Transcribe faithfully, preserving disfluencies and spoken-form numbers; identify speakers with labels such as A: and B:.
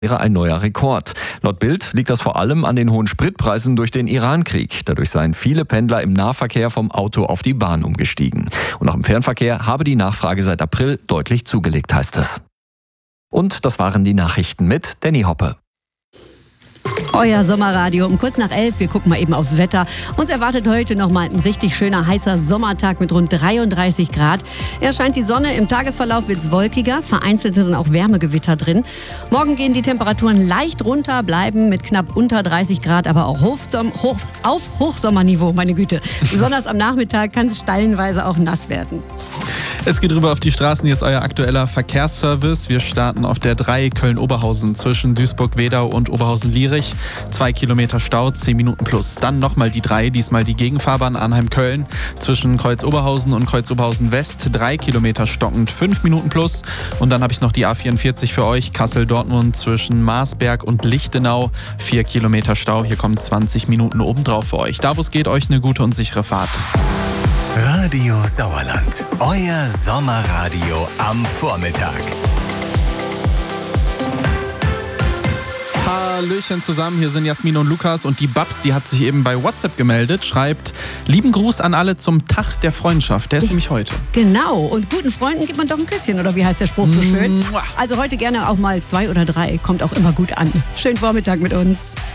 A: wäre ein neuer Rekord. Laut Bild liegt das vor allem an den hohen Spritpreisen durch den Iran-Krieg. Dadurch seien viele Pendler im Nahverkehr vom Auto auf die Bahn umgestiegen. Und auch im Fernverkehr habe die Nachfrage seit April deutlich zugelegt, heißt es. Und das waren die Nachrichten mit Danny Hoppe.
B: Euer Sommerradio um kurz nach elf. Wir gucken mal eben aufs Wetter. Uns erwartet heute nochmal ein richtig schöner, heißer Sommertag mit rund dreiunddreißig Grad. Er scheint die Sonne. Im Tagesverlauf wird es wolkiger. Vereinzelt sind dann auch Wärmegewitter drin. Morgen gehen die Temperaturen leicht runter, bleiben mit knapp unter dreißig Grad, aber auch Hochsom- hoch, auf Hochsommerniveau, meine Güte. Besonders am Nachmittag kann es stellenweise auch nass werden.
C: Es geht rüber auf die Straßen. Hier ist euer aktueller Verkehrsservice. Wir starten auf der drei Köln-Oberhausen zwischen Duisburg-Wedau und Oberhausen-Lierich. Zwei Kilometer Stau, zehn Minuten plus. Dann nochmal die drei, diesmal die Gegenfahrbahn Arnheim-Köln zwischen Kreuz-Oberhausen und Kreuz-Oberhausen-West. Drei Kilometer stockend, fünf Minuten plus. Und dann habe ich noch die A vierundvierzig für euch. Kassel-Dortmund zwischen Marsberg und Lichtenau. Vier Kilometer Stau. Hier kommen zwanzig Minuten obendrauf für euch. Da, wo es geht, euch eine gute und sichere Fahrt.
D: Radio Sauerland, euer Sommerradio am Vormittag.
C: Hallöchen zusammen, hier sind Jasmin und Lukas und die Babs, die hat sich eben bei WhatsApp gemeldet, schreibt, lieben Gruß an alle zum Tag der Freundschaft, der ist nämlich heute.
B: Genau, und guten Freunden gibt man doch ein Küsschen, oder wie heißt der Spruch so schön? Also heute gerne auch mal zwei oder drei, kommt auch immer gut an. Schönen Vormittag mit uns.